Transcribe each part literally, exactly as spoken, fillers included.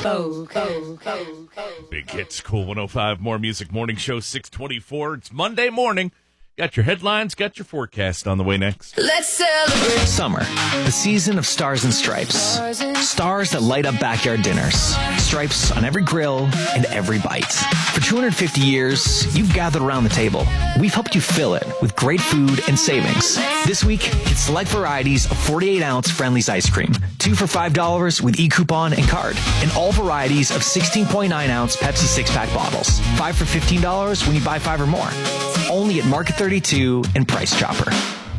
Big Hits, Cool one oh five, More Music Morning Show, six twenty-four. It's Monday morning. Got your headlines, got your forecast on the way next. Let's celebrate Summer, the season of stars and stripes. Stars that light up backyard dinners. Stripes on every grill and every bite. For two hundred fifty years, you've gathered around the table. We've helped you fill it with great food and savings. This week, get select varieties of forty-eight ounce Friendly's ice cream. Two for five dollars with e-coupon and card. And all varieties of sixteen point nine ounce Pepsi six-pack bottles. Five for fifteen dollars when you buy five or more. Only at Market thirty-two and Price Chopper.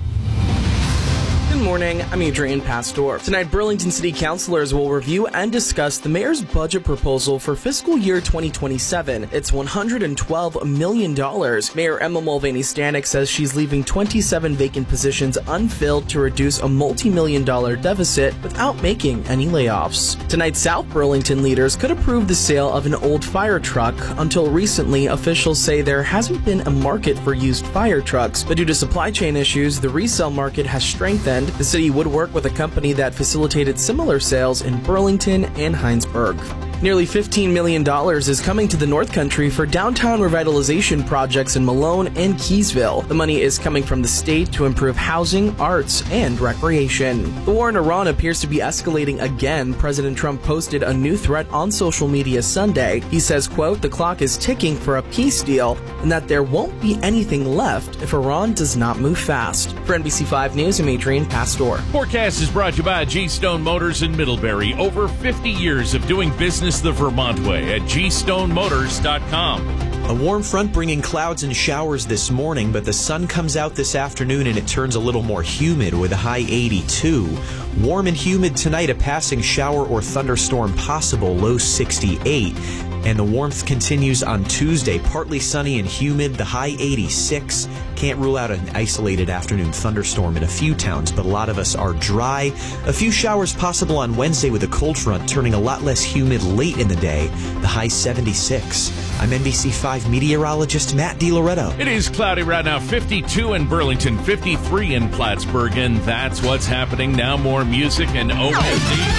Good morning, I'm Adrian Pastor. Tonight, Burlington City Councilors will review and discuss the mayor's budget proposal for fiscal year twenty twenty-seven. It's one hundred twelve million dollars. Mayor Emma Mulvaney Stanek says she's leaving twenty-seven vacant positions unfilled to reduce a multi-million dollar deficit without making any layoffs. Tonight, South Burlington leaders could approve the sale of an old fire truck. Until recently, officials say there hasn't been a market for used fire trucks, but due to supply chain issues, the resale market has strengthened. The city would work with a company that facilitated similar sales in Burlington and Heinsberg. Nearly fifteen million dollars is coming to the North Country for downtown revitalization projects in Malone and Keysville. The money is coming from the state to improve housing, arts, and recreation. The war in Iran appears to be escalating again. President Trump posted a new threat on social media Sunday. He says, quote, "The clock is ticking for a peace deal and that there won't be anything left if Iran does not move fast." For N B C five News, I'm Adrian Pastor. Forecast is brought to you by G Stone Motors in Middlebury. Over fifty years of doing business the Vermont way at G Stone Motors dot com. A warm front bringing clouds and showers this morning, but the sun comes out this afternoon and it turns a little more humid with a high eighty-two. Warm and humid tonight, a passing shower or thunderstorm possible, low sixty-eight. And the warmth continues on Tuesday, partly sunny and humid, the high eighty-six. Can't rule out an isolated afternoon thunderstorm in a few towns, but a lot of us are dry. A few showers possible on Wednesday with a cold front, turning a lot less humid late in the day, the high seventy-six. I'm N B C five meteorologist Matt DiLoretto. It is cloudy right now, fifty-two in Burlington, fifty-three in Plattsburgh, and that's what's happening now. More music and O M D.